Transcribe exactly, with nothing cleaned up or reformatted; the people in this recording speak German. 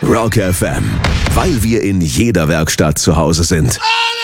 Rock F M. Weil wir in jeder Werkstatt zu Hause sind.